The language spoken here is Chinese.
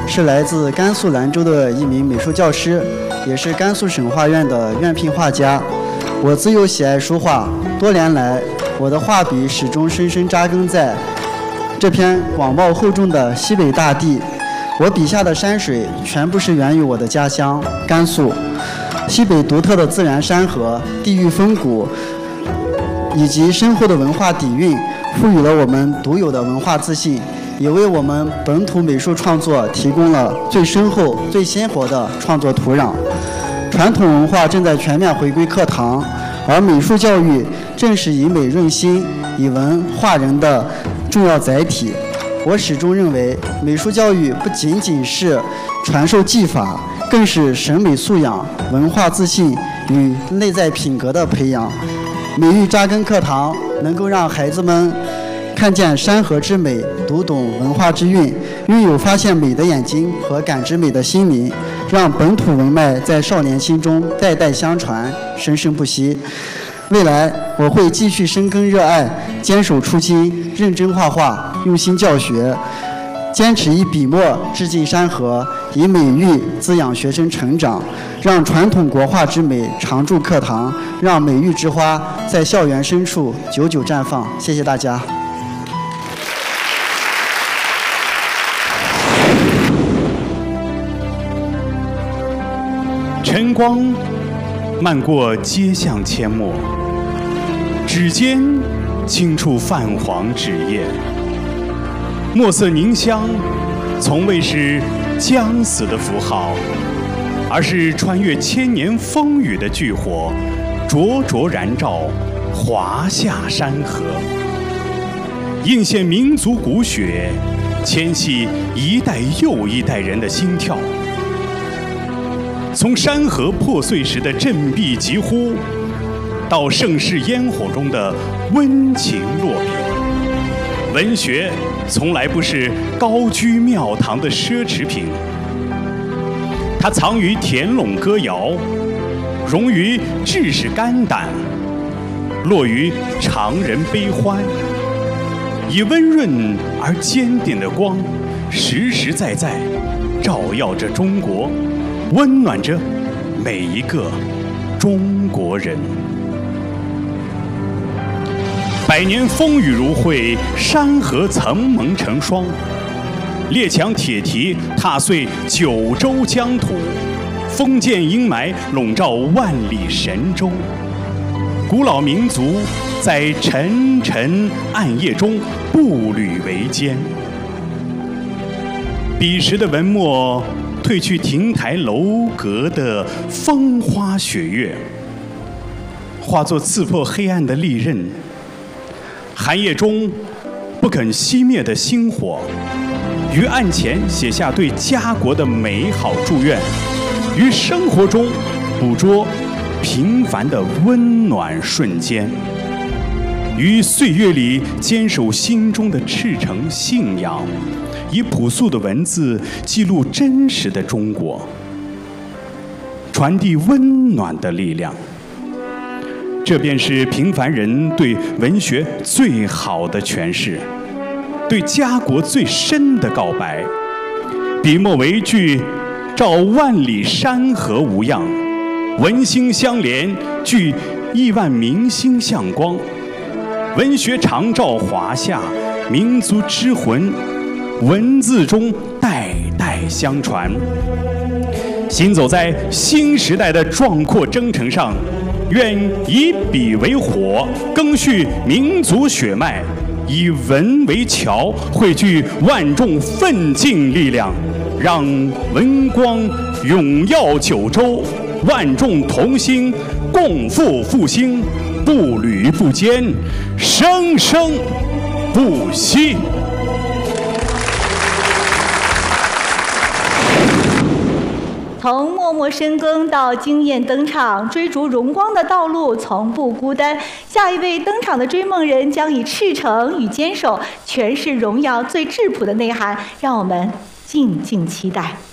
是来自甘肃兰州的一名美术教师，也是甘肃省画院的院聘画家。我自幼喜爱书画，多年来我的画笔始终深深扎根在这片广袤厚重的西北大地。我笔下的山水全部是源于我的家乡甘肃。西北独特的自然山河、地域风骨以及深厚的文化底蕴，赋予了我们独有的文化自信，也为我们本土美术创作提供了最深厚、最鲜活的创作土壤。传统文化正在全面回归课堂，而美术教育正是以美润心、以文化人的重要载体。我始终认为，美术教育不仅仅是传授技法，更是审美素养、文化自信与内在品格的培养。美育扎根课堂，能够让孩子们看见山河之美，读懂文化之韵，拥有发现美的眼睛和感知美的心灵，让本土文脉在少年心中代代相传，生生不息。未来我会继续深耕热爱，坚守初心，认真画画，用心教学，坚持以笔墨致敬山河，以美育滋养学生成长，让传统国画之美常驻课堂，让美育之花在校园深处久久绽放。谢谢大家。 晨光漫过街巷阡陌，指尖轻触泛黄纸页，墨色凝香从未是将死的符号，而是穿越千年风雨的炬火，灼灼燃照华夏山河，映现民族骨血，牵系一代又一代人的心跳。从山河破碎时的振臂疾呼，到盛世烟火中的温情落笔，文学从来不是高居庙堂的奢侈品，它藏于田垄歌谣，融于志士肝胆，落于常人悲欢，以温润而坚定的光，实实在在照耀着中国，温暖着每一个中国人。百年风雨如晦，山河曾蒙成霜，列强铁蹄踏碎九州疆土，封建阴霾笼罩万里神州，古老民族在沉沉暗夜中步履维艰。彼时的文墨褪去亭台楼阁的风花雪月，化作刺破黑暗的利刃，寒夜中不肯熄灭的星火，于案前写下对家国的美好祝愿，于生活中捕捉平凡的温暖瞬间，于岁月里坚守心中的赤诚信仰，以朴素的文字记录真实的中国，传递温暖的力量。这便是平凡人对文学最好的诠释，对家国最深的告白。笔墨为炬，照万里山河无恙；文心相连，聚亿万民心向光。文学长照华夏，民族之魂，文字中代代相传。行走在新时代的壮阔征程上，愿以笔为火，赓续民族血脉；以文为桥，汇聚万众奋进力量，让文光永耀九州，万众同心，共赴复兴，步履不坚，生生不息。 从默默深耕到惊艳登场，追逐荣光的道路从不孤单。下一位登场的追梦人将以赤诚与坚守诠释荣耀最质朴的内涵，让我们静静期待。